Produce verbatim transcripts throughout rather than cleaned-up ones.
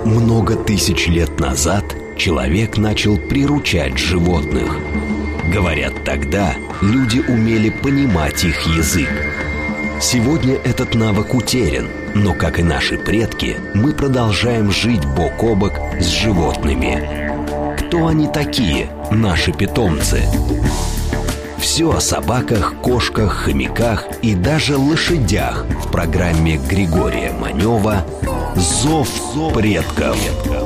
Много тысяч лет назад человек начал приручать животных. Говорят, тогда люди умели понимать их язык. Сегодня этот навык утерян, но, как и наши предки, мы продолжаем жить бок о бок с животными. Кто они такие, наши питомцы? Все о собаках, кошках, хомяках и даже лошадях в программе Григория Манева «Зов предков».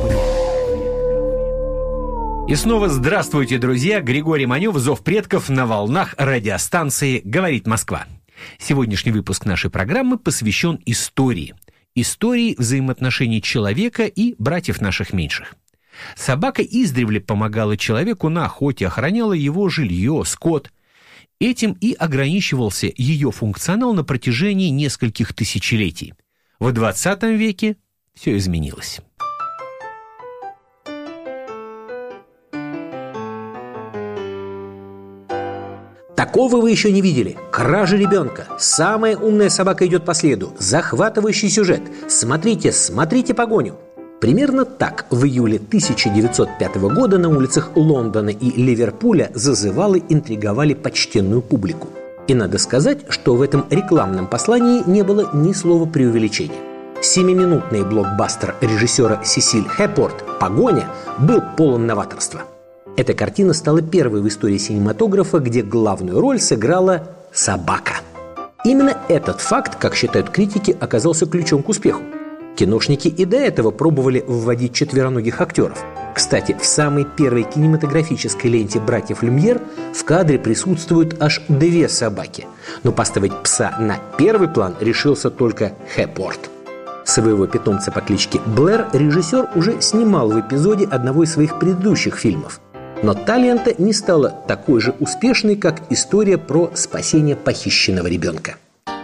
И снова здравствуйте, друзья! Григорий Манев, «Зов предков» на волнах радиостанции «Говорит Москва». Сегодняшний выпуск нашей программы посвящен истории. Истории взаимоотношений человека и братьев наших меньших. Собака издревле помогала человеку на охоте, охраняла его жилье, скот. Этим и ограничивался ее функционал на протяжении нескольких тысячелетий. В двадцатом веке все изменилось. Такого вы еще не видели. Кража ребенка. Самая умная собака идет по следу. Захватывающий сюжет. Смотрите, смотрите погоню. Примерно так в июле тысяча девятьсот пятого года на улицах Лондона и Ливерпуля зазывалы интриговали почтенную публику. И надо сказать, что в этом рекламном послании не было ни слова преувеличения. Семиминутный блокбастер режиссера Сесиль Хепворт «Погоня» был полон новаторства. Эта картина стала первой в истории синематографа, где главную роль сыграла собака. Именно этот факт, как считают критики, оказался ключом к успеху. Киношники и до этого пробовали вводить четвероногих актеров. Кстати, в самой первой кинематографической ленте «Братьев Люмьер» в кадре присутствуют аж две собаки. Но поставить пса на первый план решился только Хепворт. Своего питомца по кличке Блэр режиссер уже снимал в эпизоде одного из своих предыдущих фильмов. Но та лента не стала такой же успешной, как история про спасение похищенного ребенка.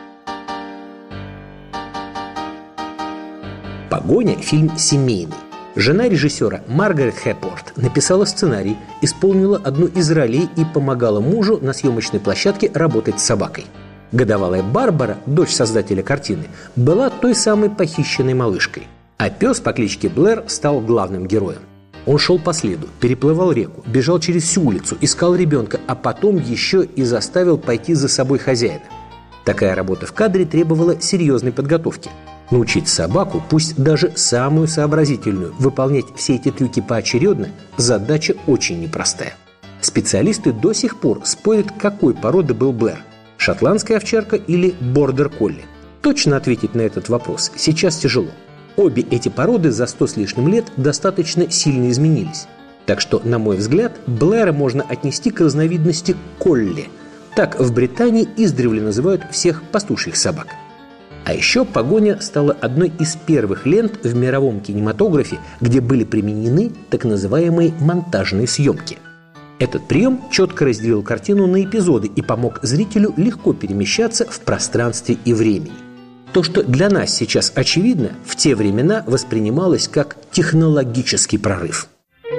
«Погоня» – фильм семейный. Жена режиссера Маргарет Хепворт написала сценарий, исполнила одну из ролей и помогала мужу на съемочной площадке работать с собакой. Годовалая Барбара, дочь создателя картины, была той самой похищенной малышкой. А пес по кличке Блэр стал главным героем. Он шел по следу, переплывал реку, бежал через всю улицу, искал ребенка, а потом еще и заставил пойти за собой хозяина. Такая работа в кадре требовала серьезной подготовки. Научить собаку, пусть даже самую сообразительную, выполнять все эти трюки поочередно – задача очень непростая. Специалисты до сих пор спорят, какой породы был Блэр – шотландская овчарка или бордер-колли. Точно ответить на этот вопрос сейчас тяжело. Обе эти породы за сто с лишним лет достаточно сильно изменились. Так что, на мой взгляд, Блэра можно отнести к разновидности колли. Так в Британии издревле называют всех пастушьих собак. А еще «Погоня» стала одной из первых лент в мировом кинематографе, где были применены так называемые монтажные съемки. Этот прием четко разделил картину на эпизоды и помог зрителю легко перемещаться в пространстве и времени. То, что для нас сейчас очевидно, в те времена воспринималось как технологический прорыв.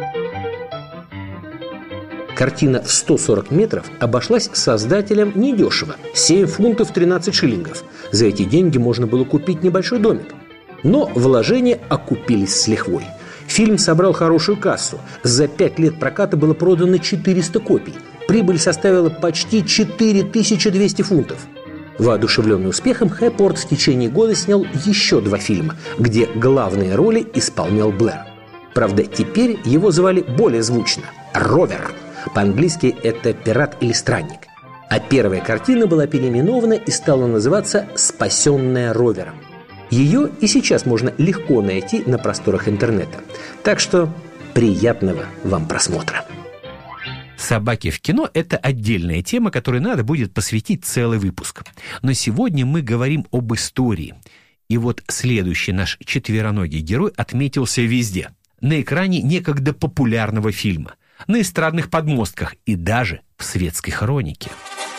Картина в сто сорок метров обошлась создателям недешево – семь фунтов тринадцать шиллингов. За эти деньги можно было купить небольшой домик. Но вложения окупились с лихвой. Фильм собрал хорошую кассу. За пять лет проката было продано четыреста копий. Прибыль составила почти четыре тысячи двести фунтов. Воодушевленный успехом, Хепворт в течение года снял еще два фильма, где главные роли исполнял Блэр. Правда, теперь его звали более звучно – «Ровер». По-английски это «пират» или «странник». А первая картина была переименована и стала называться «Спасенная ровером». Ее и сейчас можно легко найти на просторах интернета. Так что приятного вам просмотра. Собаки в кино – это отдельная тема, которой надо будет посвятить целый выпуск. Но сегодня мы говорим об истории. И вот следующий наш четвероногий герой отметился везде. На экране некогда популярного фильма, на эстрадных подмостках и даже в светской хронике.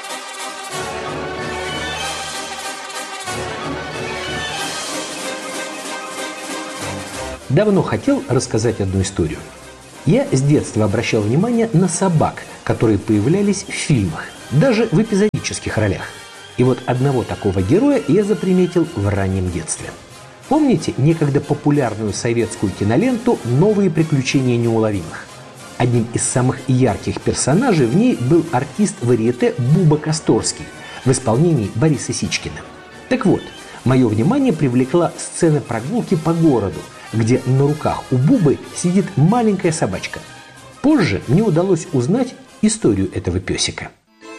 Давно хотел рассказать одну историю. Я с детства обращал внимание на собак, которые появлялись в фильмах, даже в эпизодических ролях. И вот одного такого героя я заприметил в раннем детстве. Помните некогда популярную советскую киноленту «Новые приключения неуловимых»? Одним из самых ярких персонажей в ней был артист варьете Буба Косторский в исполнении Бориса Сичкина. Так вот, мое внимание привлекла сцена прогулки по городу, где на руках у Бубы сидит маленькая собачка. Позже мне удалось узнать историю этого песика.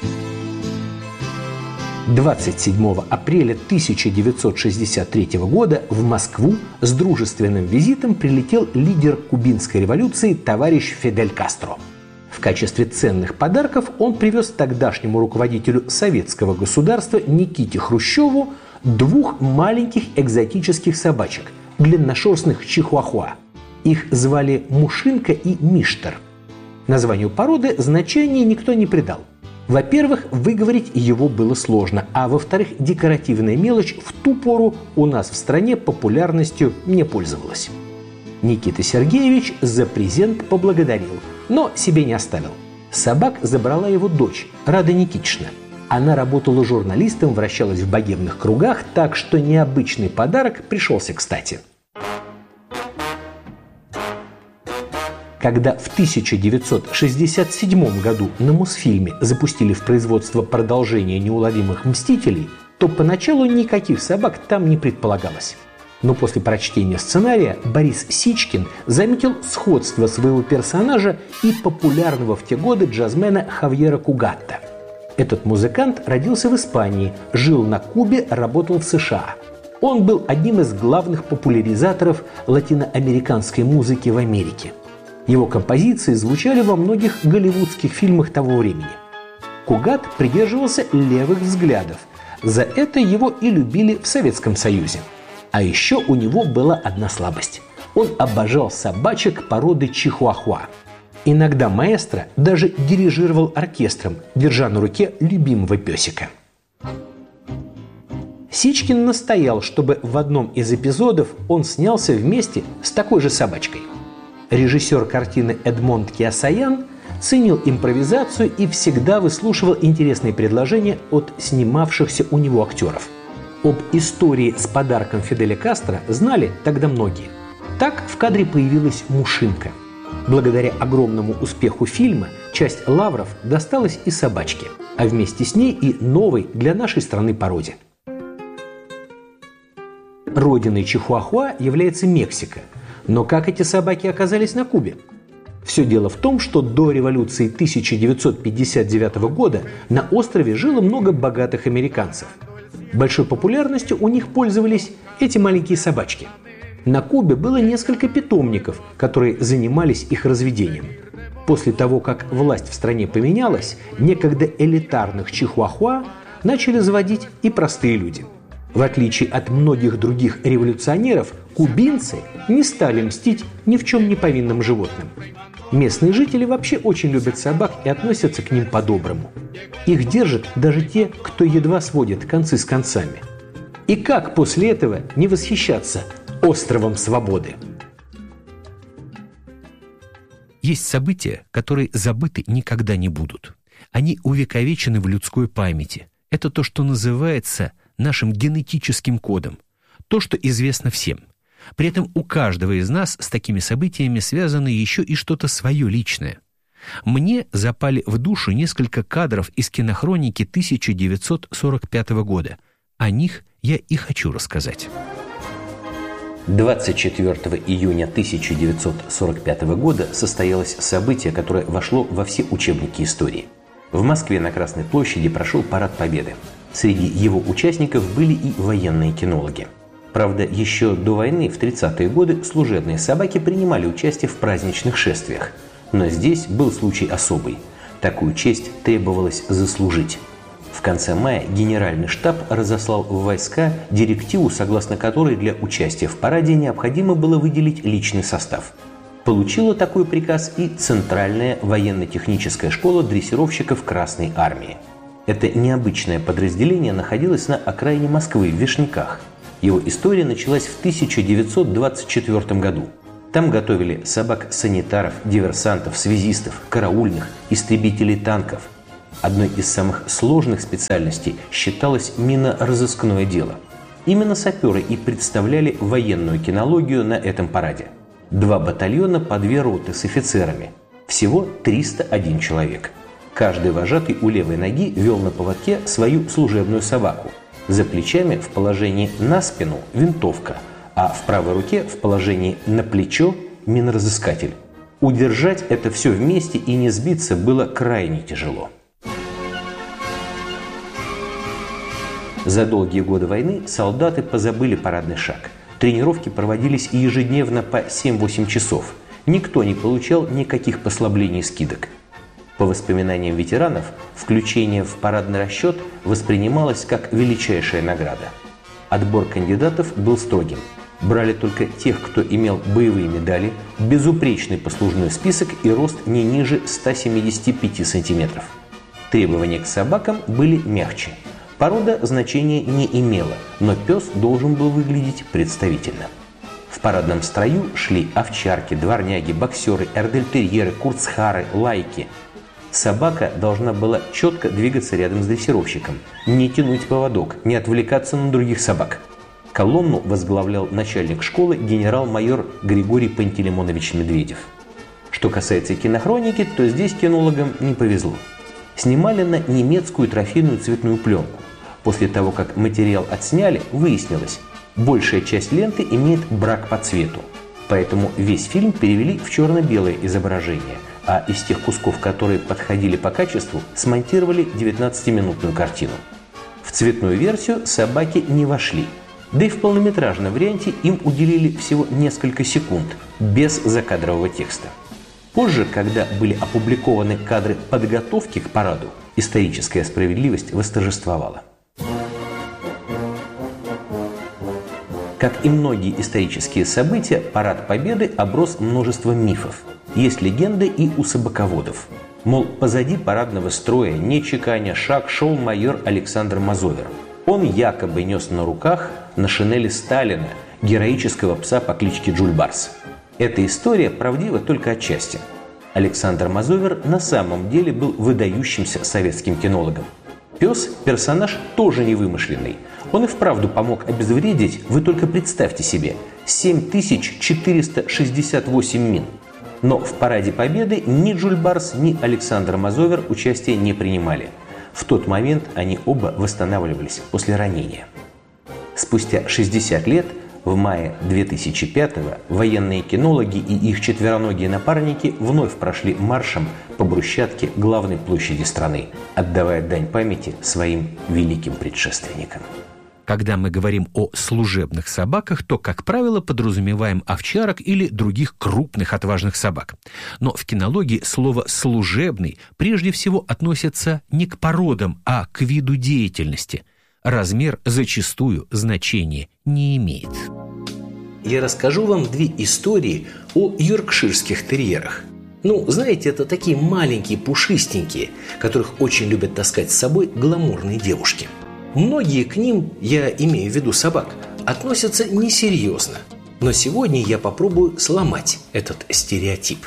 двадцать седьмого апреля тысяча девятьсот шестьдесят третьего года в Москву с дружественным визитом прилетел лидер кубинской революции товарищ Фидель Кастро. В качестве ценных подарков он привез тогдашнему руководителю советского государства Никите Хрущеву двух маленьких экзотических собачек, длинношерстных чихуахуа. Их звали Мушинка и Миштер. Названию породы значения никто не придал. Во-первых, выговорить его было сложно, а во-вторых, декоративная мелочь в ту пору у нас в стране популярностью не пользовалась. Никита Сергеевич за презент поблагодарил, но себе не оставил. Собак забрала его дочь, Рада Никитична. Она работала журналистом, вращалась в богемных кругах, так что необычный подарок пришелся кстати. Когда в тысяча девятьсот шестьдесят седьмом году на Мосфильме запустили в производство продолжение «Неуловимых мстителей», то поначалу никаких собак там не предполагалось. Но после прочтения сценария Борис Сичкин заметил сходство своего персонажа и популярного в те годы джазмена Хавьера Кугатта. Этот музыкант родился в Испании, жил на Кубе, работал в США. Он был одним из главных популяризаторов латиноамериканской музыки в Америке. Его композиции звучали во многих голливудских фильмах того времени. Кугат придерживался левых взглядов. За это его и любили в Советском Союзе. А еще у него была одна слабость. Он обожал собачек породы чихуахуа. Иногда маэстро даже дирижировал оркестром, держа на руке любимого песика. Сичкин настоял, чтобы в одном из эпизодов он снялся вместе с такой же собачкой. Режиссер картины Эдмонд Киасаян ценил импровизацию и всегда выслушивал интересные предложения от снимавшихся у него актеров. Об истории с подарком Фиделя Кастро знали тогда многие. Так в кадре появилась Мушинка. Благодаря огромному успеху фильма часть лавров досталась и собачке, а вместе с ней и новой для нашей страны породе. Родиной чихуахуа является Мексика. Но как эти собаки оказались на Кубе? Все дело в том, что до революции тысяча девятьсот пятьдесят девятого года на острове жило много богатых американцев. Большой популярностью у них пользовались эти маленькие собачки. На Кубе было несколько питомников, которые занимались их разведением. После того, как власть в стране поменялась, некогда элитарных чихуахуа начали заводить и простые люди. В отличие от многих других революционеров, кубинцы не стали мстить ни в чем не повинным животным. Местные жители вообще очень любят собак и относятся к ним по-доброму. Их держат даже те, кто едва сводит концы с концами. И как после этого не восхищаться островом свободы? Есть события, которые забыты никогда не будут. Они увековечены в людской памяти. Это то, что называется нашим генетическим кодом. То, что известно всем. При этом у каждого из нас с такими событиями связано еще и что-то свое личное. Мне запали в душу несколько кадров из кинохроники тысяча девятьсот сорок пятого года. О них я и хочу рассказать. двадцать четвёртого июня тысяча девятьсот сорок пятого года состоялось событие, которое вошло во все учебники истории. В Москве на Красной площади прошел парад Победы. Среди его участников были и военные кинологи. Правда, еще до войны, в тридцатые годы, служебные собаки принимали участие в праздничных шествиях. Но здесь был случай особый. Такую честь требовалось заслужить. В конце мая Генеральный штаб разослал в войска директиву, согласно которой для участия в параде необходимо было выделить личный состав. Получила такой приказ и Центральная военно-техническая школа дрессировщиков Красной армии. Это необычное подразделение находилось на окраине Москвы, в Вишняках. Его история началась в тысяча девятьсот двадцать четвёртом году. Там готовили собак-санитаров, диверсантов, связистов, караульных, истребителей танков. Одной из самых сложных специальностей считалось миноразыскное дело. Именно саперы и представляли военную кинологию на этом параде. Два батальона по две роты с офицерами. Всего триста один человек. Каждый вожатый у левой ноги вел на поводке свою служебную собаку. За плечами в положении на спину винтовка, а в правой руке в положении на плечо миноразыскатель. Удержать это все вместе и не сбиться было крайне тяжело. За долгие годы войны солдаты позабыли парадный шаг. Тренировки проводились ежедневно по семь-восемь часов. Никто не получал никаких послаблений и скидок. По воспоминаниям ветеранов, включение в парадный расчет воспринималось как величайшая награда. Отбор кандидатов был строгим. Брали только тех, кто имел боевые медали, безупречный послужной список и рост не ниже ста семидесяти пяти сантиметров. Требования к собакам были мягче. Порода значения не имела, но пес должен был выглядеть представительно. В парадном строю шли овчарки, дворняги, боксеры, эрдельтерьеры, курцхары, лайки. Собака должна была четко двигаться рядом с дрессировщиком, не тянуть поводок, не отвлекаться на других собак. Колонну возглавлял начальник школы генерал-майор Григорий Пантелеймонович Медведев. Что касается кинохроники, то здесь кинологам не повезло. Снимали на немецкую трофейную цветную пленку. После того, как материал отсняли, выяснилось, большая часть ленты имеет брак по цвету. Поэтому весь фильм перевели в черно-белое изображение, а из тех кусков, которые подходили по качеству, смонтировали девятнадцатиминутную картину. В цветную версию собаки не вошли. Да и в полнометражном варианте им уделили всего несколько секунд, без закадрового текста. Позже, когда были опубликованы кадры подготовки к параду, историческая справедливость восторжествовала. Как и многие исторические события, Парад Победы оброс множеством мифов. Есть легенды и у собаководов. Мол, позади парадного строя, не чеканя шаг, шел майор Александр Мазовер. Он якобы нес на руках на шинели Сталина героического пса по кличке Джульбарс. Эта история правдива только отчасти. Александр Мазовер на самом деле был выдающимся советским кинологом. Пес – персонаж тоже не вымышленный. Он и вправду помог обезвредить, вы только представьте себе, семь тысяч четыреста шестьдесят восемь мин. Но в Параде Победы ни Джульбарс, ни Александр Мазовер участия не принимали. В тот момент они оба восстанавливались после ранения. Спустя шестьдесят лет, в мае две тысячи пятого, военные кинологи и их четвероногие напарники вновь прошли маршем по брусчатке главной площади страны, отдавая дань памяти своим великим предшественникам. Когда мы говорим о служебных собаках, то, как правило, подразумеваем овчарок или других крупных отважных собак. Но в кинологии слово «служебный» прежде всего относится не к породам, а к виду деятельности. Размер зачастую значения не имеет. Я расскажу вам две истории о йоркширских терьерах. Ну, знаете, это такие маленькие, пушистенькие, которых очень любят таскать с собой гламурные девушки. Многие к ним, я имею в виду собак, относятся несерьезно. Но сегодня я попробую сломать этот стереотип.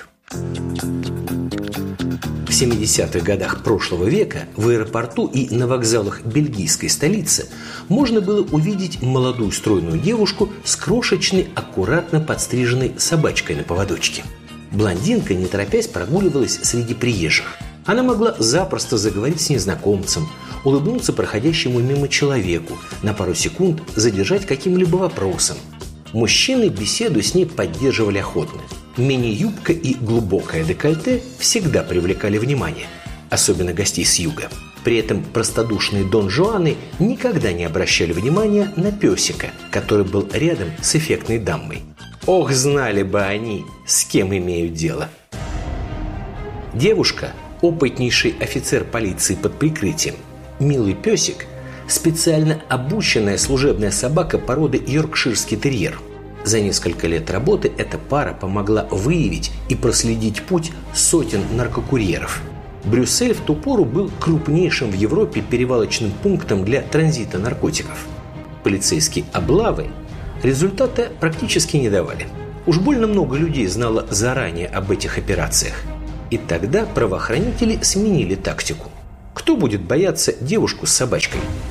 В семидесятых годах прошлого века в аэропорту и на вокзалах бельгийской столицы можно было увидеть молодую стройную девушку с крошечной, аккуратно подстриженной собачкой на поводочке. Блондинка, не торопясь, прогуливалась среди приезжих. Она могла запросто заговорить с незнакомцем, улыбнуться проходящему мимо человеку, на пару секунд задержать каким-либо вопросом. Мужчины беседу с ней поддерживали охотно. Мини-юбка и глубокое декольте всегда привлекали внимание, особенно гостей с юга. При этом простодушные Дон Жуаны никогда не обращали внимания на песика, который был рядом с эффектной дамой. Ох, знали бы они, с кем имеют дело. Девушка, опытнейший офицер полиции под прикрытием, милый песик, специально обученная служебная собака породы йоркширский терьер. За несколько лет работы эта пара помогла выявить и проследить путь сотен наркокурьеров. Брюссель в ту пору был крупнейшим в Европе перевалочным пунктом для транзита наркотиков. Полицейские облавы результата практически не давали. Уж больно много людей знало заранее об этих операциях. И тогда правоохранители сменили тактику. Кто будет бояться девушку с собачкой?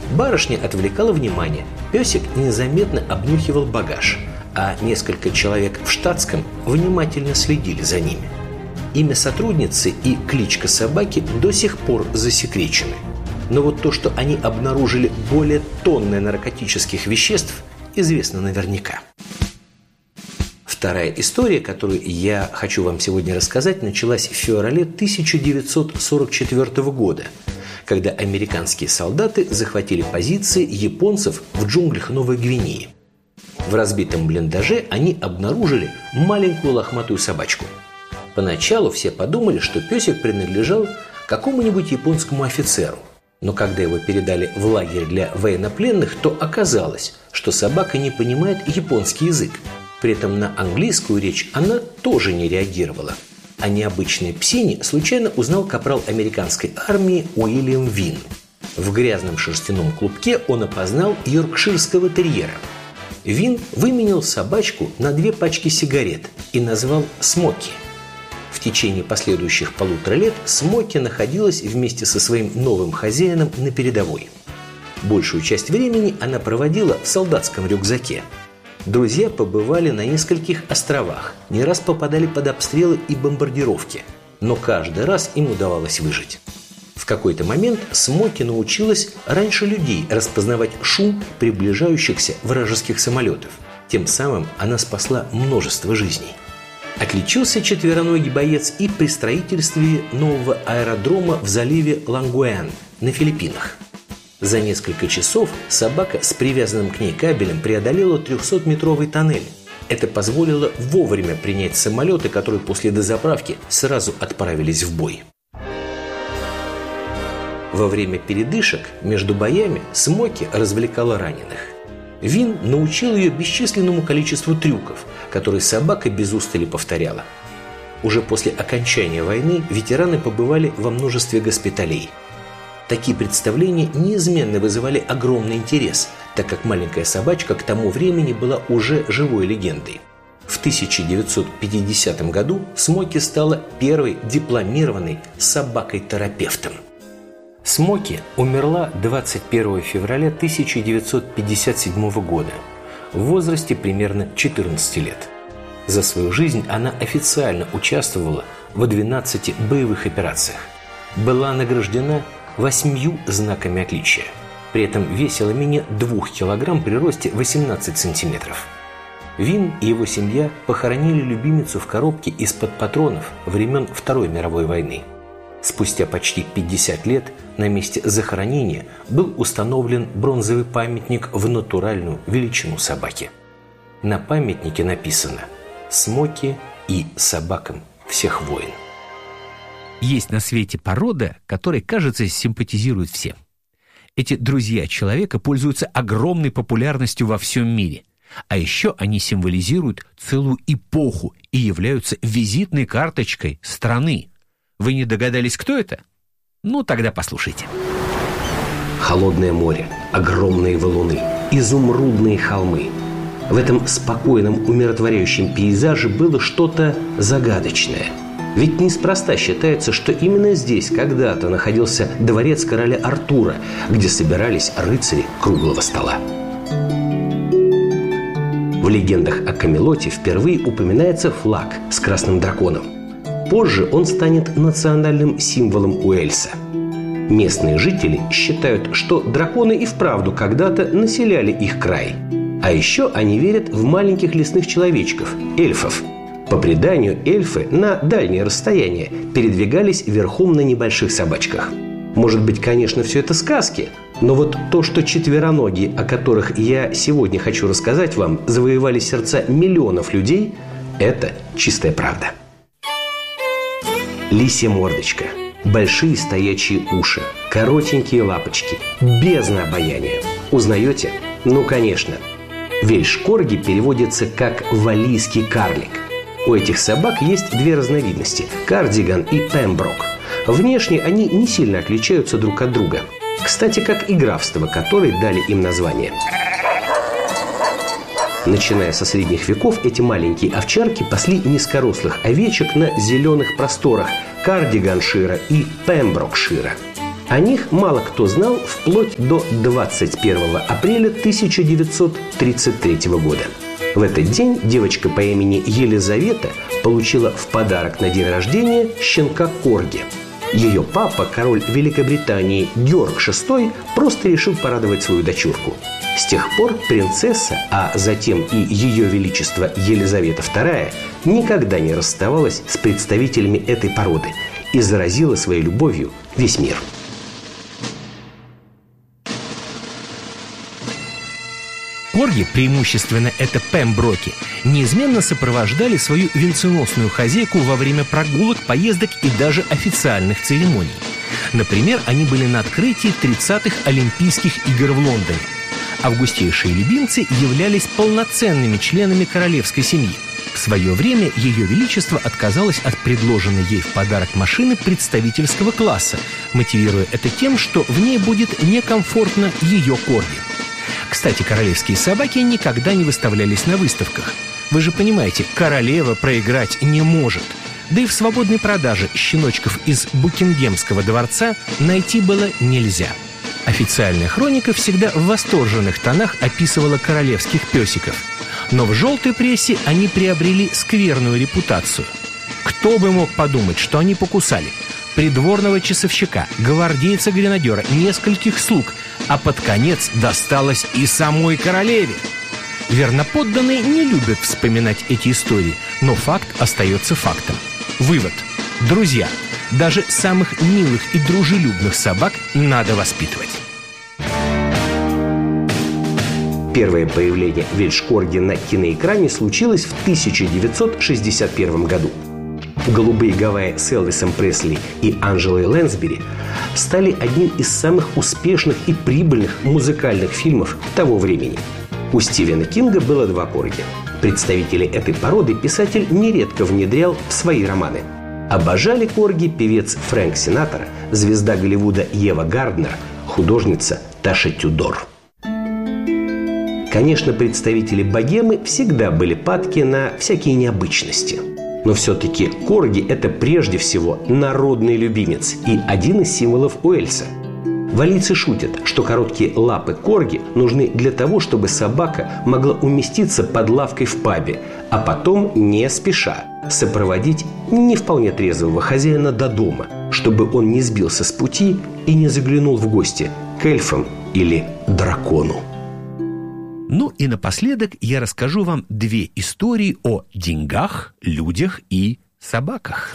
Барышня отвлекала внимание, песик незаметно обнюхивал багаж, а несколько человек в штатском внимательно следили за ними. Имя сотрудницы и кличка собаки до сих пор засекречены. Но вот то, что они обнаружили более тонны наркотических веществ, известно наверняка. Вторая история, которую я хочу вам сегодня рассказать, началась в феврале тысяча девятьсот сорок четвёртого года, когда американские солдаты захватили позиции японцев в джунглях Новой Гвинеи. В разбитом блиндаже они обнаружили маленькую лохматую собачку. Поначалу все подумали, что песик принадлежал какому-нибудь японскому офицеру. Но когда его передали в лагерь для военнопленных, то оказалось, что собака не понимает японский язык. При этом на английскую речь она тоже не реагировала. О необычной псине случайно узнал капрал американской армии Уильям Вин. В грязном шерстяном клубке он опознал йоркширского терьера. Вин выменял собачку на две пачки сигарет и назвал Смоки. В течение последующих полутора лет Смоки находилась вместе со своим новым хозяином на передовой. Большую часть времени она проводила в солдатском рюкзаке. Друзья побывали на нескольких островах, не раз попадали под обстрелы и бомбардировки, но каждый раз им удавалось выжить. В какой-то момент Смоки научилась раньше людей распознавать шум приближающихся вражеских самолетов. Тем самым она спасла множество жизней. Отличился четвероногий боец и при строительстве нового аэродрома в заливе Лангуэн на Филиппинах. За несколько часов собака с привязанным к ней кабелем преодолела трехсотметровый тоннель. Это позволило вовремя принять самолеты, которые после дозаправки сразу отправились в бой. Во время передышек между боями Смоки развлекала раненых. Вин научил ее бесчисленному количеству трюков, которые собака без устали повторяла. Уже после окончания войны ветераны побывали во множестве госпиталей. Такие представления неизменно вызывали огромный интерес, так как маленькая собачка к тому времени была уже живой легендой. В тысяча девятьсот пятидесятом году Смоки стала первой дипломированной собакой-терапевтом. Смоки умерла двадцать первого февраля тысяча девятьсот пятьдесят седьмого года в возрасте примерно четырнадцати лет. За свою жизнь она официально участвовала в двенадцати боевых операциях. Была награждена восьмью знаками отличия. При этом весила менее двух килограмм при росте восемнадцать сантиметров. Вин и его семья похоронили любимицу в коробке из-под патронов времен Второй мировой войны. Спустя почти пятьдесят лет на месте захоронения был установлен бронзовый памятник в натуральную величину собаки. На памятнике написано «Смоки и собакам всех войн». Есть на свете порода, которой, кажется, симпатизируют все. Эти друзья человека пользуются огромной популярностью во всем мире. А еще они символизируют целую эпоху и являются визитной карточкой страны. Вы не догадались, кто это? Ну, тогда послушайте. Холодное море, огромные валуны, изумрудные холмы. В этом спокойном, умиротворяющем пейзаже было что-то загадочное. Ведь неспроста считается, что именно здесь когда-то находился дворец короля Артура, где собирались рыцари круглого стола. В легендах о Камелоте впервые упоминается флаг с красным драконом. Позже он станет национальным символом Уэльса. Местные жители считают, что драконы и вправду когда-то населяли их край. А еще они верят в маленьких лесных человечков – эльфов. По преданию, эльфы на дальние расстояния передвигались верхом на небольших собачках. Может быть, конечно, все это сказки, но вот то, что четвероногие, о которых я сегодня хочу рассказать вам, завоевали сердца миллионов людей – это чистая правда. Лисья мордочка, большие стоячие уши, коротенькие лапочки, бездна обаяния. Узнаете? Ну, конечно. Вельш-корги переводится как «валлийский карлик». У этих собак есть две разновидности – кардиган и пемброк. Внешне они не сильно отличаются друг от друга. Кстати, как и графства, которые дали им название. Начиная со средних веков, эти маленькие овчарки пасли низкорослых овечек на зеленых просторах Кардиганшира и Пемброкшира. О них мало кто знал вплоть до двадцать первого апреля тысяча девятьсот тридцать третьего года. В этот день девочка по имени Елизавета получила в подарок на день рождения щенка Корги. Ее папа, король Великобритании Георг шестой, просто решил порадовать свою дочурку. С тех пор принцесса, а затем и ее величество Елизавета вторая, никогда не расставалась с представителями этой породы и заразила своей любовью весь мир. Корги, преимущественно это пемброки, неизменно сопровождали свою венценосную хозяйку во время прогулок, поездок и даже официальных церемоний. Например, они были на открытии тридцатых Олимпийских игр в Лондоне. Августейшие любимцы являлись полноценными членами королевской семьи. В свое время Ее Величество отказалось от предложенной ей в подарок машины представительского класса, мотивируя это тем, что в ней будет некомфортно ее корги. Кстати, королевские собаки никогда не выставлялись на выставках. Вы же понимаете, королева проиграть не может. Да и в свободной продаже щеночков из Букингемского дворца найти было нельзя. Официальная хроника всегда в восторженных тонах описывала королевских песиков. Но в желтой прессе они приобрели скверную репутацию. Кто бы мог подумать, что они покусали придворного часовщика, гвардейца-гренадера, нескольких слуг, а под конец досталось и самой королеве. Верноподданные не любят вспоминать эти истории, но факт остается фактом. Вывод. Друзья, даже самых милых и дружелюбных собак надо воспитывать. Первое появление вельш-корги на киноэкране случилось в тысяча девятьсот шестьдесят первом году. «Голубые Гавайи» с Элвисом Пресли и Анджелой Лэнсбери стали одним из самых успешных и прибыльных музыкальных фильмов того времени. У Стивена Кинга было два корги. Представители этой породы писатель нередко внедрял в свои романы. Обожали корги певец Фрэнк Синатра, звезда Голливуда Ева Гарднер, художница Таша Тюдор. Конечно, представители богемы всегда были падки на всякие необычности. Но все-таки корги – это прежде всего народный любимец и один из символов Уэльса. Валлийцы шутят, что короткие лапы корги нужны для того, чтобы собака могла уместиться под лавкой в пабе, а потом, не спеша, сопроводить не вполне трезвого хозяина до дома, чтобы он не сбился с пути и не заглянул в гости к эльфам или дракону. Ну и напоследок я расскажу вам две истории о деньгах, людях и собаках.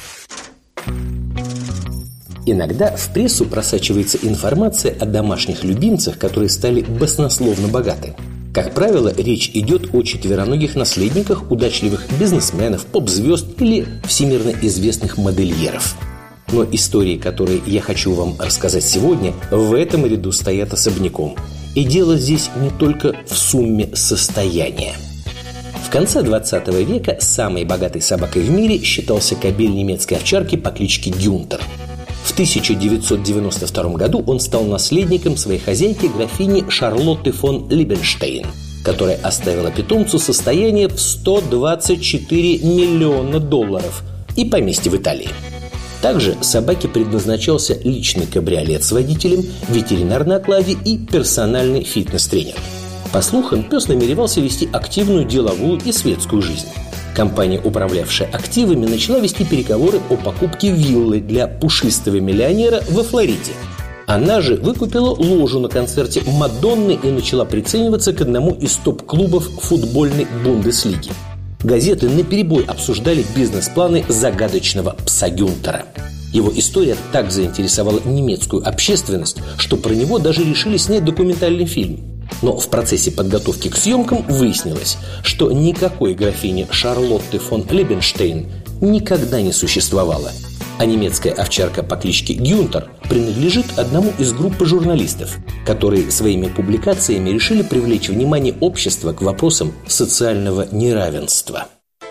Иногда в прессу просачивается информация о домашних любимцах, которые стали баснословно богаты. Как правило, речь идет о четвероногих наследниках удачливых бизнесменов, поп-звезд или всемирно известных модельеров. Но истории, которые я хочу вам рассказать сегодня, в этом ряду стоят особняком. И дело здесь не только в сумме состояния. В конце двадцатого века самой богатой собакой в мире считался кобель немецкой овчарки по кличке Гюнтер. В тысяча девятьсот девяносто втором году он стал наследником своей хозяйки, графини Шарлотты фон Либенштейн, которая оставила питомцу состояние в сто двадцать четыре миллиона долларов и поместье в Италии. Также собаке предназначался личный кабриолет с водителем, ветеринар на окладе и персональный фитнес-тренер. По слухам, пес намеревался вести активную деловую и светскую жизнь. Компания, управлявшая активами, начала вести переговоры о покупке виллы для пушистого миллионера во Флориде. Она же выкупила ложу на концерте Мадонны и начала прицениваться к одному из топ-клубов футбольной Бундеслиги. Газеты наперебой обсуждали бизнес-планы загадочного пса Гюнтера. Его история так заинтересовала немецкую общественность, что про него даже решили снять документальный фильм. Но в процессе подготовки к съемкам выяснилось, что никакой графини Шарлотты фон Либенштейн никогда не существовало. А немецкая овчарка по кличке Гюнтер принадлежит одному из группы журналистов, которые своими публикациями решили привлечь внимание общества к вопросам социального неравенства.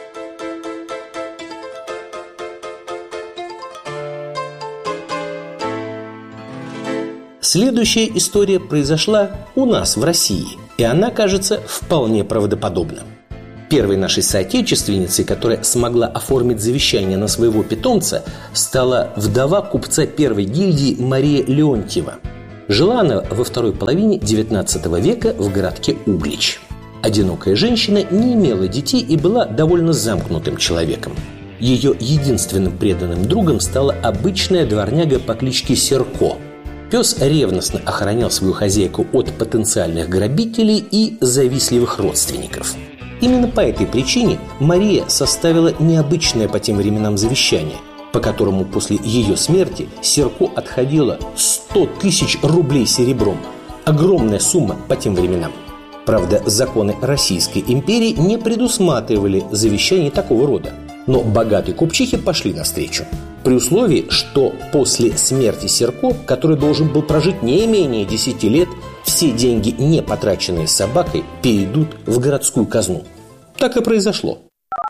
Следующая история произошла у нас в России, и она кажется вполне правдоподобна. Первой нашей соотечественницей, которая смогла оформить завещание на своего питомца, стала вдова купца первой гильдии Мария Леонтьева. Жила она во второй половине девятнадцатого века в городке Углич. Одинокая женщина не имела детей и была довольно замкнутым человеком. Ее единственным преданным другом стала обычная дворняга по кличке Серко. Пес ревностно охранял свою хозяйку от потенциальных грабителей и завистливых родственников. Именно по этой причине Мария составила необычное по тем временам завещание, по которому после ее смерти Серко отходило сто тысяч рублей серебром. Огромная сумма по тем временам. Правда, законы Российской империи не предусматривали завещаний такого рода. Но богатые купчихи пошли навстречу. При условии, что после смерти Серко, который должен был прожить не менее десяти лет, все деньги, не потраченные собакой, перейдут в городскую казну. Так и произошло.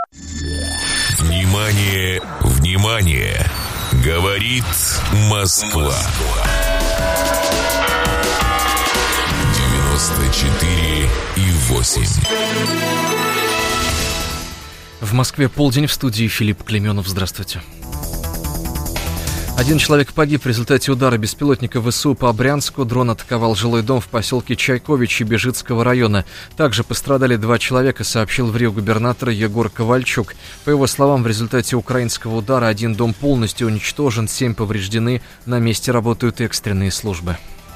Внимание, внимание! Говорит Москва. девяносто четыре и восемь. В Москве полдень, в студии Филипп Клеменов. Здравствуйте. Один человек погиб в результате удара беспилотника ВСУ по Брянску. Дрон атаковал жилой дом в поселке Чайковичи Бежицкого района. Также пострадали два человека, сообщил в Рио губернатор Егор Ковальчук. По его словам, в результате украинского удара один дом полностью уничтожен, семь повреждены. На месте работают экстренные службы.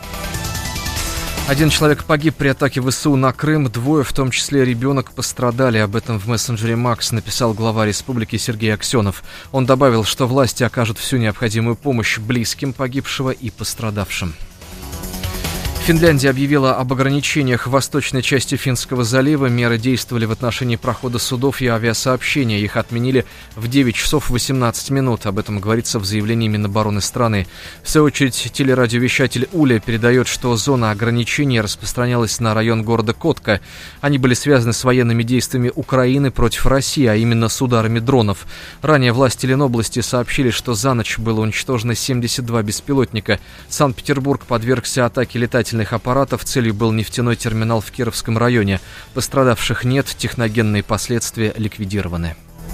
Один человек погиб при атаке ВСУ на Крым, двое, в том числе ребенок, пострадали. Об этом в мессенджере Макс написал глава республики Сергей Аксенов. Он добавил, что власти окажут всю необходимую помощь близким погибшего и пострадавшим. Финляндия объявила об ограничениях в восточной части Финского залива. Меры действовали в отношении прохода судов и авиасообщения. Их отменили в девять часов восемнадцать минут. Об этом говорится в заявлении Минобороны страны. В свою очередь, телерадиовещатель Уля передает, что зона ограничений распространялась на район города Котка. Они были связаны с военными действиями Украины против России, а именно с ударами дронов. Ранее власти Ленобласти сообщили, что за ночь было уничтожено семьдесят два беспилотника. Санкт-Петербург подвергся атаке летательных аппаратов. Целью был нефтяной терминал в Кировском районе. Пострадавших нет, техногенные последствия ликвидированы.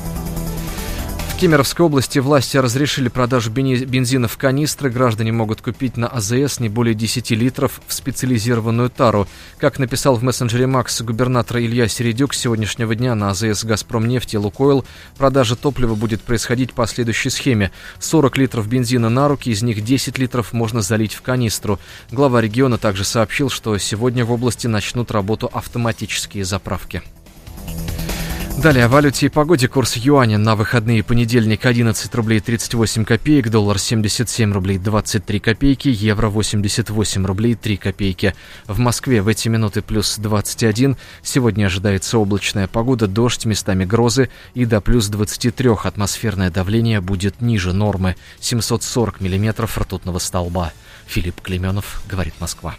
В Кемеровской области власти разрешили продажу бензина в канистры. Граждане могут купить на АЗС не более десяти литров в специализированную тару. Как написал в мессенджере Макс губернатор Илья Середюк, с сегодняшнего дня на АЗС «Газпромнефть» и «Лукойл» продажа топлива будет происходить по следующей схеме. сорок литров бензина на руки, из них десять литров можно залить в канистру. Глава региона также сообщил, что сегодня в области начнут работу автоматические заправки. Далее о валюте и погоде. Курс юаня на выходные: понедельник одиннадцать рублей тридцать восемь копеек, доллар семьдесят семь рублей двадцать три копейки, евро восемьдесят восемь рублей три копейки. В Москве в эти минуты плюс двадцать один. Сегодня ожидается облачная погода, дождь, местами грозы и до плюс двадцати трёх. Атмосферное давление будет ниже нормы. семьсот сорок миллиметров ртутного столба. Филипп Клеменов, говорит Москва.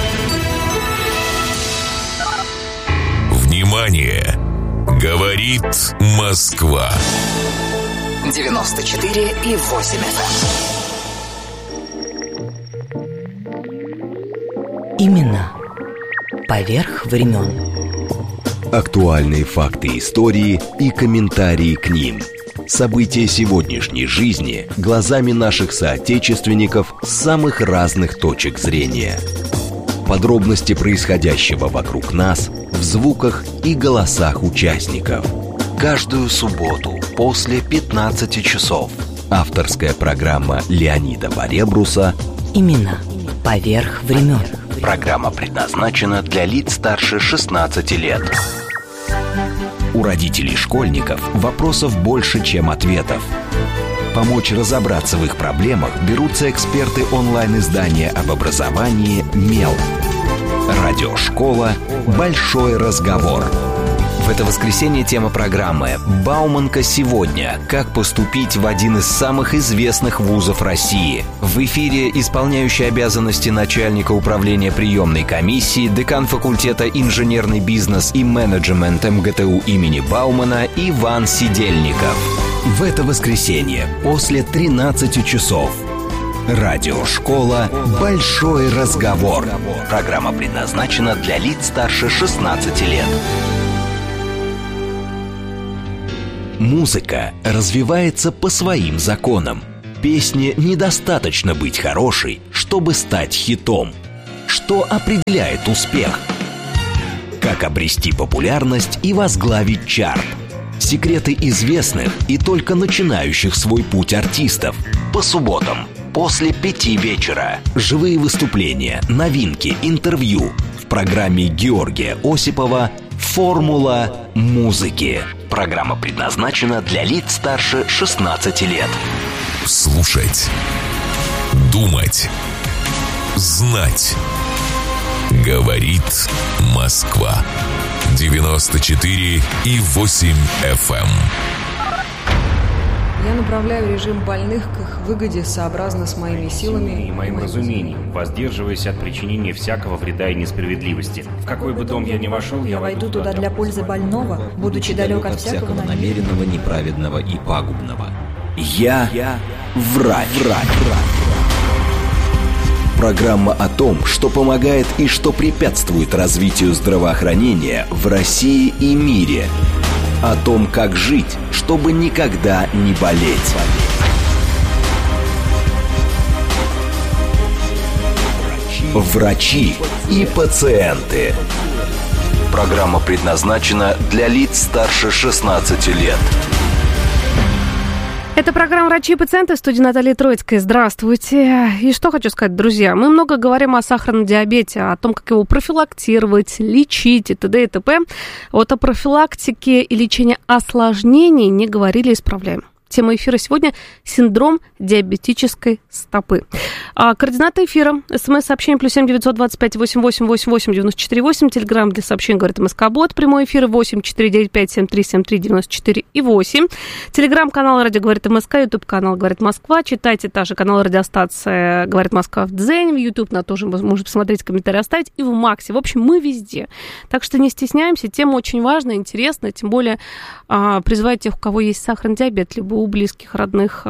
Внимание! Говорит Москва. девяносто четыре и восемь эф эм. Имена поверх времен. Актуальные факты истории и комментарии к ним. События сегодняшней жизни глазами наших соотечественников с самых разных точек зрения. Подробности происходящего вокруг нас в звуках и голосах участников. Каждую субботу после пятнадцати часов. Авторская программа Леонида Баребруса «Имена поверх времен». Программа предназначена для лиц старше шестнадцати лет. У родителей школьников вопросов больше, чем ответов. Помочь разобраться в их проблемах берутся эксперты онлайн-издания об образовании «Мел». Радиошкола «Большой разговор». В это воскресенье тема программы «Бауманка сегодня. Как поступить в один из самых известных вузов России». В эфире исполняющий обязанности начальника управления приемной комиссии, декан факультета инженерный бизнес и менеджмент эм гэ тэ у имени Баумана Иван Сидельников. В это воскресенье после тринадцати часов. Радиошкола «Большой разговор». Программа предназначена для лиц старше шестнадцати лет. Музыка развивается по своим законам. Песне недостаточно быть хорошей, чтобы стать хитом. Что определяет успех? Как обрести популярность и возглавить чарт? Секреты известных и только начинающих свой путь артистов. По субботам после пяти вечера. Живые выступления, новинки, интервью в программе Георгия Осипова «Формула музыки». Программа предназначена для лиц старше шестнадцати лет. Слушать, думать, знать. Говорит Москва. девяносто четыре и восемь эф эм. Я направляю режим больных к их выгоде сообразно с моими силами и моим разумением, воздерживаясь от причинения всякого вреда и несправедливости. В какой бы дом я ни вошел, я, я войду туда для пользы больного, будучи далек от всякого намеренного, неправедного и пагубного. Я, я врач. врач. Программа о том, что помогает и что препятствует развитию здравоохранения в России и мире. О том, как жить, чтобы никогда не болеть. Врачи и пациенты. Программа предназначена для лиц старше шестнадцати лет. Это программа «Врачи и пациенты», в студии Наталья Троицкая. Здравствуйте. И что хочу сказать, друзья. Мы много говорим о сахарном диабете, о том, как его профилактировать, лечить и т.д. и т.п. Вот о профилактике и лечении осложнений не говорили, исправляем. Тема эфира сегодня – синдром диабетической стопы. А, координаты эфира. СМС-сообщение плюс семь девятьсот двадцать пять восемь восемь восемь восемь девяносто четыре восемь. Телеграмм для сообщений говорит МСК-бот. Прямой эфир восемь четыре девять пять семь три семь три девяносто четыре и восемь. Телеграм-канал «Радио говорит МСК». Ютуб-канал «Говорит Москва». Читайте также канал радиостанции «Говорит Москва» в Дзене. В Ютуб на тоже можно посмотреть, комментарии оставить. И в Максе. В общем, мы везде. Так что не стесняемся. Тема очень важная, интересная. Тем более а, призываю тех, у кого есть сахарный диабет, либо у близких, родных.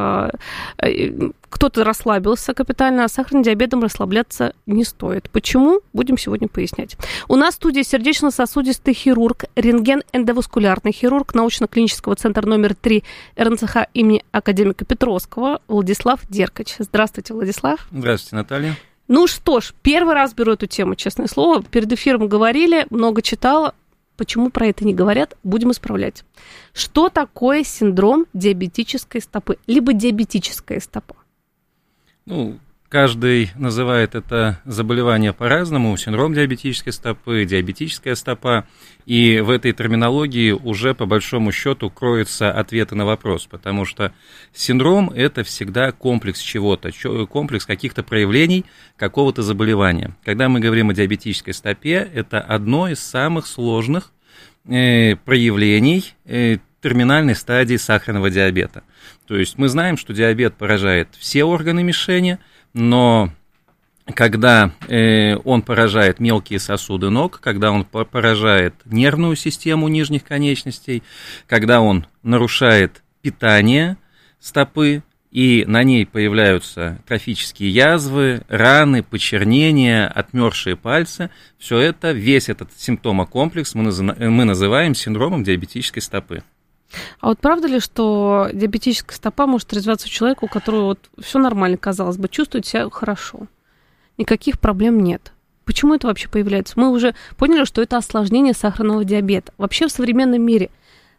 Кто-то расслабился капитально, а сахарным диабетом расслабляться не стоит. Почему? Будем сегодня пояснять. У нас в студии сердечно-сосудистый хирург, рентген-эндоваскулярный хирург научно-клинического центра номер три эр эн цэ ха имени академика Петровского Владислав Деркач. Здравствуйте, Владислав. Здравствуйте, Наталья. Ну что ж, первый раз беру эту тему, честное слово. Перед эфиром говорили, много читала. Почему про это не говорят, будем исправлять. Что такое синдром диабетической стопы, либо диабетическая стопа? Ну, каждый называет это заболевание по-разному. Синдром диабетической стопы, диабетическая стопа. И в этой терминологии уже по большому счету кроются ответы на вопрос, потому что синдром – это всегда комплекс чего-то, комплекс каких-то проявлений какого-то заболевания. Когда мы говорим о диабетической стопе, это одно из самых сложных э, проявлений э, терминальной стадии сахарного диабета. То есть мы знаем, что диабет поражает все органы мишени, но когда э, он поражает мелкие сосуды ног, когда он поражает нервную систему нижних конечностей, когда он нарушает питание стопы, и на ней появляются трофические язвы, раны, почернения, отмершие пальцы, все это, весь этот симптомокомплекс мы, наз... мы называем синдромом диабетической стопы. А вот правда ли, что диабетическая стопа может развиваться у человека, у которого вот все нормально, казалось бы, чувствует себя хорошо? Никаких проблем нет. Почему это вообще появляется? Мы уже поняли, что это осложнение сахарного диабета. Вообще в современном мире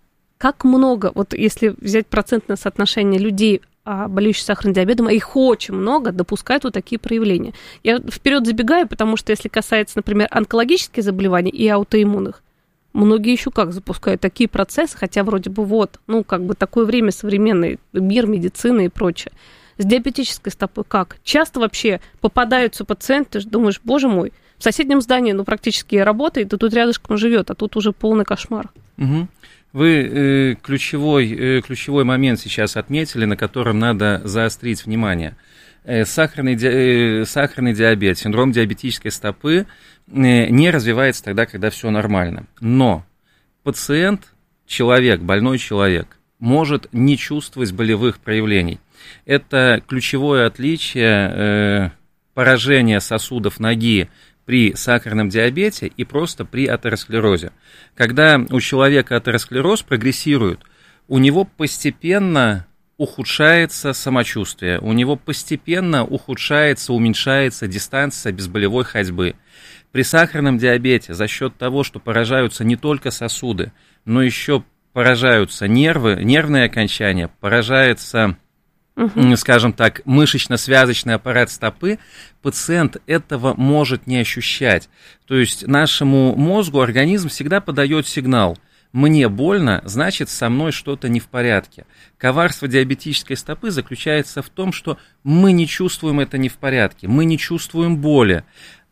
как много, вот если взять процентное соотношение людей, болеющих сахарным диабетом, а их очень много, допускают вот такие проявления. Я вперед забегаю, потому что если касается, например, онкологических заболеваний и аутоиммунных, многие еще как запускают такие процессы, хотя вроде бы вот, ну, как бы такое время современный, мир, медицина и прочее. С диабетической стопой как? Часто вообще попадаются пациенты, думаешь, боже мой, в соседнем здании, ну, практически работает, и тут рядышком живет, а тут уже полный кошмар. Угу. Вы э, ключевой, э, ключевой момент сейчас отметили, на котором надо заострить внимание. Э, сахарный, ди, э, сахарный диабет, синдром диабетической стопы э, не развивается тогда, когда все нормально. Но пациент, человек, больной человек, может не чувствовать болевых проявлений. Это ключевое отличие э, поражения сосудов ноги при сахарном диабете и просто при атеросклерозе. Когда у человека атеросклероз прогрессирует, у него постепенно ухудшается самочувствие, у него постепенно ухудшается, уменьшается дистанция безболевой ходьбы. При сахарном диабете за счет того, что поражаются не только сосуды, но еще поражаются нервы, нервные окончания, поражается, угу. скажем так, мышечно-связочный аппарат стопы, пациент этого может не ощущать. То есть нашему мозгу организм всегда подает сигнал: мне больно, значит, со мной что-то не в порядке. Коварство диабетической стопы заключается в том, что мы не чувствуем это не в порядке, мы не чувствуем боли,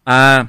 а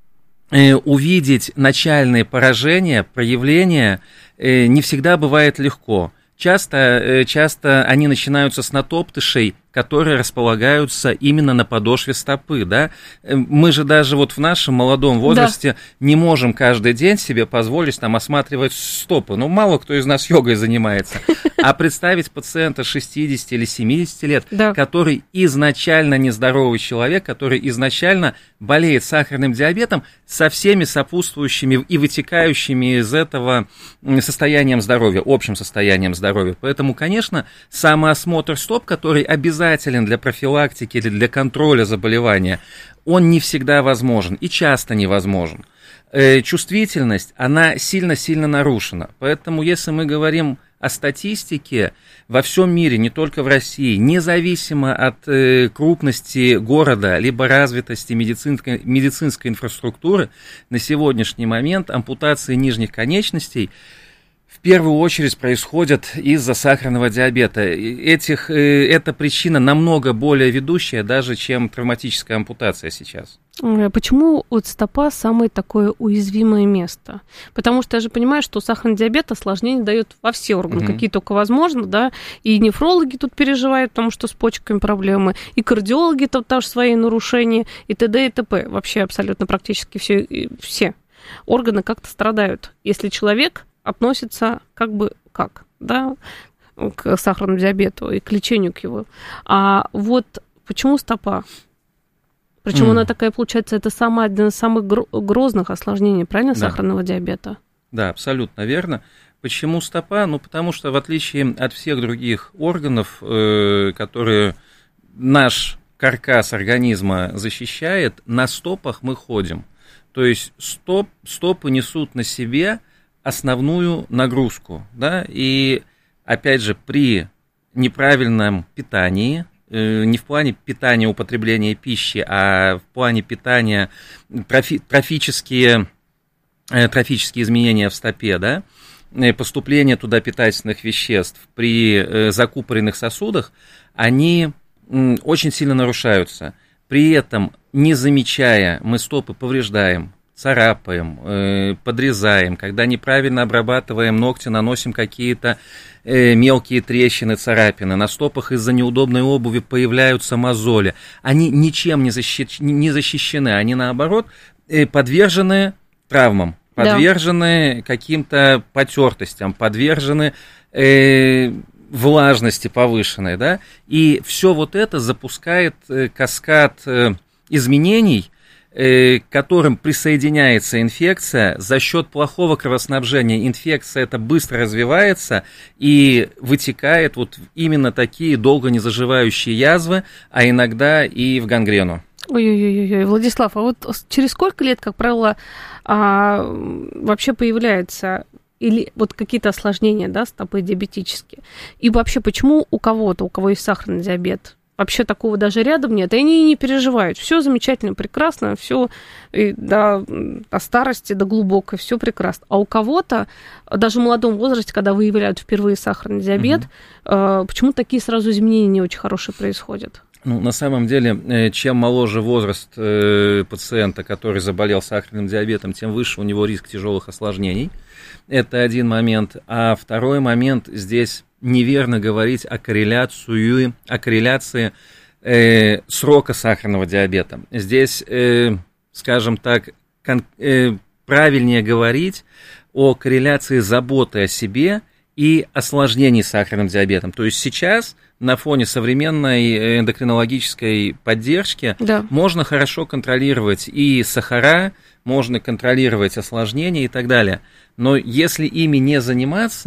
э, увидеть начальные поражения, проявления э, не всегда бывает легко. Часто, э, часто они начинаются с натоптышей, которые располагаются именно на подошве стопы, да. Мы же даже вот в нашем молодом возрасте да. не можем каждый день себе позволить там осматривать стопы. Ну, мало кто из нас йогой занимается. А представить пациента шестидесяти или семидесяти лет, да. который изначально нездоровый человек, который изначально болеет сахарным диабетом со всеми сопутствующими и вытекающими из этого состоянием здоровья, общим состоянием здоровья. Поэтому, конечно, самоосмотр стоп, который обязательно для профилактики или для контроля заболевания, он не всегда возможен и часто невозможен. Э, чувствительность, она сильно-сильно нарушена. Поэтому, если мы говорим о статистике во всем мире, не только в России, независимо от э, крупности города, либо развитости медицинской, медицинской инфраструктуры, на сегодняшний момент ампутации нижних конечностей в первую очередь происходят из-за сахарного диабета. Этих, эта причина намного более ведущая даже, чем травматическая ампутация сейчас. Почему вот стопа самое такое уязвимое место? Потому что я же понимаю, что сахарный диабет осложнения дает во все органы, угу. какие только возможно, да, и нефрологи тут переживают, потому что с почками проблемы, и кардиологи тут тоже свои нарушения, и т.д. и т.п. Вообще абсолютно практически все, все органы как-то страдают, если человек относится как бы как, да, к сахарному диабету и к лечению к его. А вот почему стопа? Причем mm. она такая, получается, это самое, одно из самых грозных осложнений, правильно, да. сахарного диабета? Да, абсолютно верно. Почему стопа? Ну, потому что в отличие от всех других органов, э, которые наш каркас организма защищает, на стопах мы ходим. То есть стоп, стопы несут на себе основную нагрузку, да, и, опять же, при неправильном питании, э, не в плане питания, употребления пищи, а в плане питания, трофи, трофические, э, трофические изменения в стопе, да, поступление туда питательных веществ при э, закупоренных сосудах, они э, очень сильно нарушаются. При этом, не замечая, мы стопы повреждаем, царапаем, э, подрезаем, когда неправильно обрабатываем ногти, наносим какие-то э, мелкие трещины, царапины, на стопах из-за неудобной обуви появляются мозоли. Они ничем не, защи- не защищены, они, наоборот, э, подвержены травмам, подвержены да. каким-то потертостям, подвержены э, влажности повышенной, да, и все вот это запускает э, каскад э, изменений, к которым присоединяется инфекция. За счет плохого кровоснабжения инфекция это быстро развивается и вытекает вот именно такие долго не заживающие язвы, а иногда и в гангрену. Ой-ой-ой, Владислав, а вот через сколько лет, как правило, а, вообще появляются или вот какие-то осложнения, да, стопы диабетические? И вообще, почему у кого-то, у кого есть сахарный диабет, вообще такого даже рядом нет, и они не переживают. Все замечательно, прекрасно, все до, до старости, до глубокой, все прекрасно. А у кого-то, даже в молодом возрасте, когда выявляют впервые сахарный диабет, угу. почему такие сразу изменения не очень хорошие происходят? Ну, на самом деле, чем моложе возраст пациента, который заболел сахарным диабетом, тем выше у него риск тяжелых осложнений. Это один момент. А второй момент, здесь неверно говорить о корреляции, о корреляции э, срока сахарного диабета. Здесь, э, скажем так, кон, э, правильнее говорить о корреляции заботы о себе и осложнений с сахарным диабетом. То есть сейчас на фоне современной эндокринологической поддержки да. можно хорошо контролировать и сахара, можно контролировать осложнения и так далее. Но если ими не заниматься,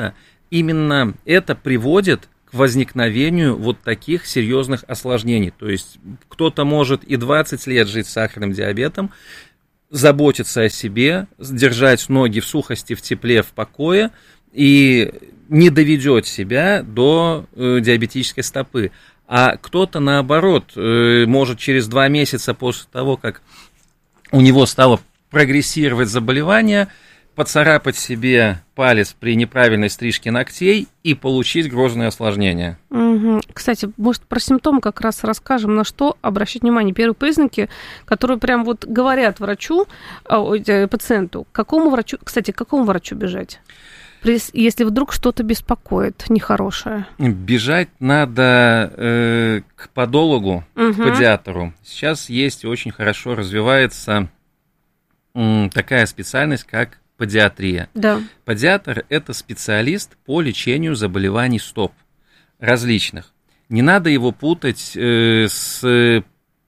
именно это приводит к возникновению вот таких серьезных осложнений. То есть кто-то может и двадцать лет жить с сахарным диабетом, заботиться о себе, держать ноги в сухости, в тепле, в покое, и не доведет себя до э, диабетической стопы. А кто-то, наоборот, э, может через два месяца после того, как у него стало прогрессировать заболевание, поцарапать себе палец при неправильной стрижке ногтей и получить грозные осложнения. Угу. Кстати, может, про симптомы как раз расскажем, на что обращать внимание. Первые признаки, которые прям вот говорят врачу, пациенту, к какому врачу, кстати, к какому врачу бежать? Если вдруг что-то беспокоит нехорошее. Бежать надо э, к подологу, угу. к педиатру. Сейчас есть и очень хорошо развивается э, такая специальность, как педиатрия. Да. Педиатр – это специалист по лечению заболеваний стоп различных. Не надо его путать э, с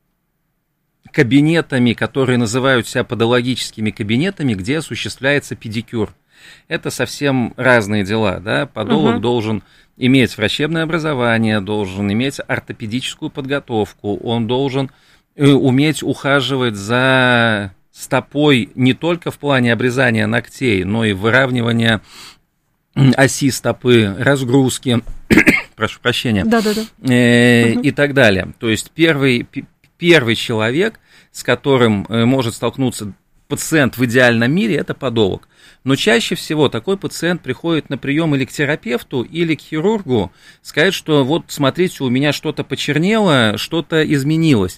кабинетами, которые называют себя подологическими кабинетами, где осуществляется педикюр. Это совсем разные дела, да, подолог угу. должен иметь врачебное образование, должен иметь ортопедическую подготовку, он должен э, уметь ухаживать за стопой не только в плане обрезания ногтей, но и выравнивания оси стопы, разгрузки, прошу прощения, Да-да-да. э, угу. и так далее. То есть первый, первый человек, с которым э, может столкнуться пациент в идеальном мире, это подолог. Но чаще всего такой пациент приходит на прием или к терапевту, или к хирургу, сказать, что вот смотрите, у меня что-то почернело, что-то изменилось.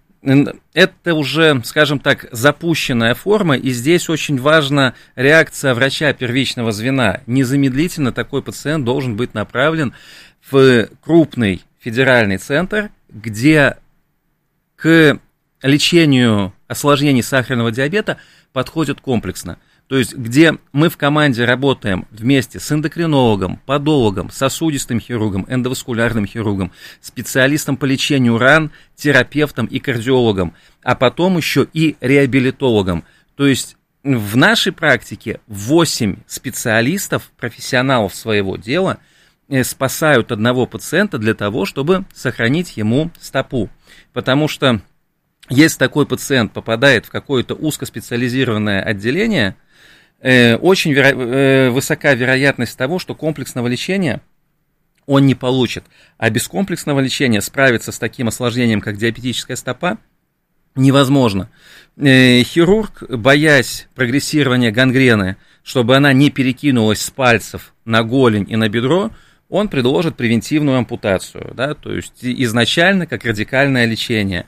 Это уже, скажем так, запущенная форма, и здесь очень важна реакция врача первичного звена. Незамедлительно такой пациент должен быть направлен в крупный федеральный центр, где к лечению осложнений сахарного диабета подходят комплексно. То есть, где мы в команде работаем вместе с эндокринологом, подологом, сосудистым хирургом, эндоваскулярным хирургом, специалистом по лечению ран, терапевтом и кардиологом, а потом еще и реабилитологом. То есть, в нашей практике восемь специалистов, профессионалов своего дела, спасают одного пациента для того, чтобы сохранить ему стопу. Потому что, если такой пациент попадает в какое-то узкоспециализированное отделение, очень веро- высока вероятность того, что комплексного лечения он не получит. А без комплексного лечения справиться с таким осложнением, как диабетическая стопа, невозможно. Хирург, боясь прогрессирования гангрены, чтобы она не перекинулась с пальцев на голень и на бедро, он предложит превентивную ампутацию, да, то есть изначально как радикальное лечение.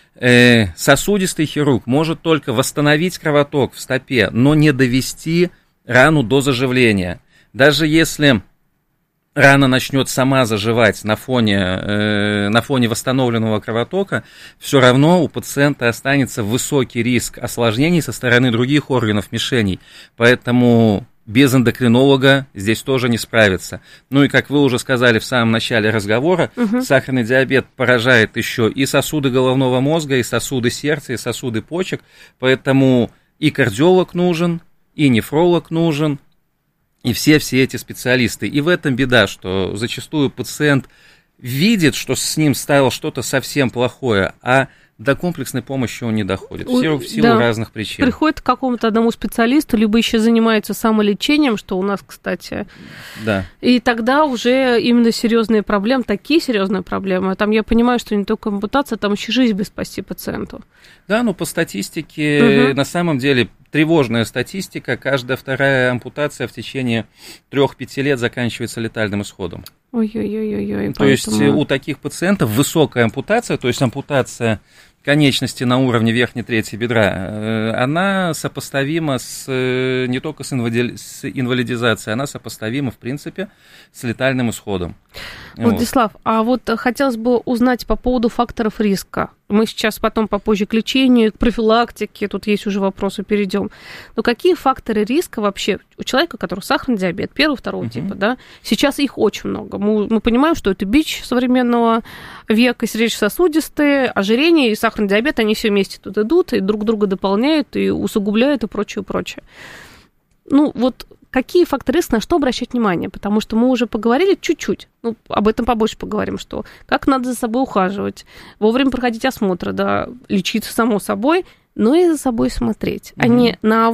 Сосудистый хирург может только восстановить кровоток в стопе, но не довести рану до заживления. Даже если рана начнет сама заживать на фоне, э, на фоне восстановленного кровотока, все равно у пациента останется высокий риск осложнений со стороны других органов мишеней. Поэтому без эндокринолога здесь тоже не справиться. Ну и, как вы уже сказали в самом начале разговора, угу. сахарный диабет поражает еще и сосуды головного мозга, и сосуды сердца, и сосуды почек, поэтому и кардиолог нужен, и нефролог нужен, и все-все эти специалисты. И в этом беда, что зачастую пациент видит, что с ним стало что-то совсем плохое, а до комплексной помощи он не доходит, в силу, в силу да. разных причин. Приходит к какому-то одному специалисту, либо еще занимается самолечением, что у нас, кстати. Да. И тогда уже именно серьезные проблемы, такие серьезные проблемы. Там я понимаю, что не только ампутация, там еще жизнь бы спасти пациенту. Да, ну по статистике, угу. на самом деле, тревожная статистика, каждая вторая ампутация в течение трех-пяти лет заканчивается летальным исходом. Ой-ой-ой-ой. То поэтому... есть у таких пациентов высокая ампутация, то есть ампутация конечности на уровне верхней трети бедра, она сопоставима с, не только с, инвади... с инвалидизацией, она сопоставима, в принципе, с летальным исходом. Владислав, вот. А вот хотелось бы узнать по поводу факторов риска. Мы сейчас потом попозже к лечению, к профилактике, тут есть уже вопросы, перейдем. Но какие факторы риска вообще у человека, который сахарный диабет, первого, второго uh-huh. типа, да? Сейчас их очень много. Мы, мы понимаем, что это бич современного века, сердечно-сосудистые, ожирение и сахарный диабет, они все вместе тут идут, и друг друга дополняют, и усугубляют, и прочее, прочее. Ну, вот какие факторы риска, на что обращать внимание? Потому что мы уже поговорили чуть-чуть, ну, об этом побольше поговорим, что как надо за собой ухаживать, вовремя проходить осмотры, да, лечиться само собой, но и за собой смотреть, mm-hmm. а не на